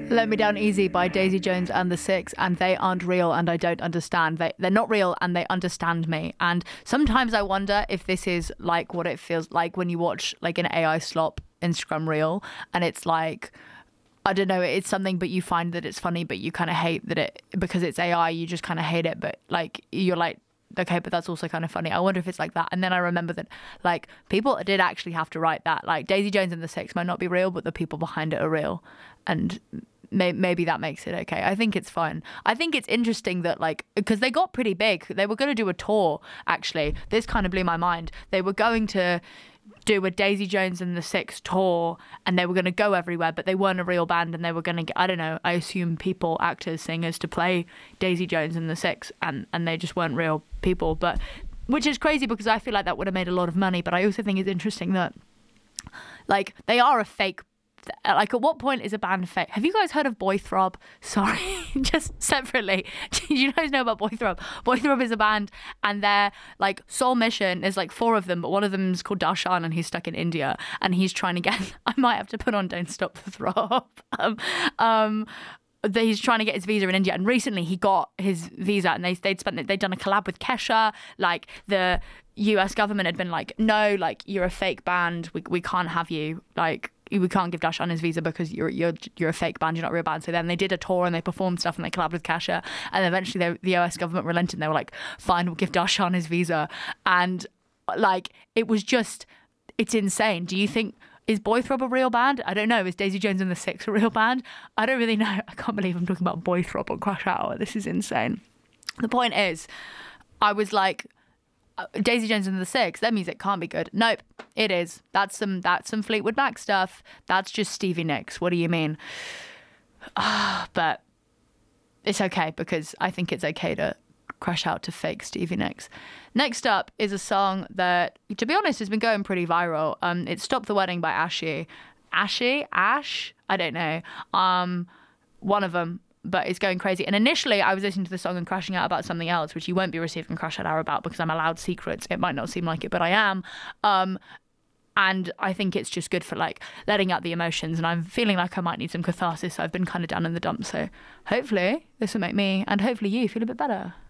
Let Me Down Easy by Daisy Jones and the Six, and they aren't real and I don't understand. They're not real and they understand me. And sometimes I wonder if this is like what it feels like when you watch like an AI slop Instagram reel and it's like, I don't know, it's something but you find that it's funny but you kind of hate that it, because it's AI, you just kind of hate it, but like you're like, okay, but that's also kind of funny. I wonder if it's like that. And then I remember that like people did actually have to write that. Like Daisy Jones and the Six might not be real, but the people behind it are real. And maybe that makes it okay. I think it's fun. I think it's interesting that like, because they got pretty big. They were going to do a tour, actually. This kind of blew my mind. They were going to do a Daisy Jones and the Six tour and they were going to go everywhere, but they weren't a real band and they were going to get, I don't know, I assume people, actors, singers to play Daisy Jones and the Six, and they just weren't real people. But which is crazy because I feel like that would have made a lot of money. But I also think it's interesting that like they are a fake. Like, at what point is a band fake? Have you guys heard of Boythrob? Sorry, just separately. Did you guys know about Boythrob? Boythrob is a band, and their like sole mission is like 4 of them, but one of them is called Darshan, and he's stuck in India, and he's trying to get. I might have to put on "Don't Stop the Throb." He's trying to get his visa in India, and recently he got his visa, and they'd done a collab with Kesha. Like the US government had been like, no, like you're a fake band, we can't have you, like we can't give Darshan his visa because you're a fake band, you're not a real band. So then they did a tour and they performed stuff and they collabed with Kesha, and eventually the US government relented and they were like, fine, we'll give Darshan his visa. And like it was just, it's insane. Do you think, is Boythrob a real band? I don't know. Is Daisy Jones and the Six a real band? I don't really know. I can't believe I'm talking about Boythrob on Crash Hour. This is insane. The point is, I was like, Daisy Jones and the Six, their music can't be good. Nope, it is. That's some Fleetwood Mac stuff. That's just Stevie Nicks. What do you mean? But it's okay because I think it's okay to crash out to fake Stevie Nicks. Next up is a song that, to be honest, has been going pretty viral. It's Stop the Wedding by Ash? I don't know. One of them, but it's going crazy. And initially I was listening to the song and crashing out about something else, which you won't be receiving Crash Out Hour about because I'm allowed secrets. It might not seem like it, but I am. And I think it's just good for like letting out the emotions, and I'm feeling like I might need some catharsis. I've been kind of down in the dumps. So hopefully this will make me, and hopefully you, feel a bit better.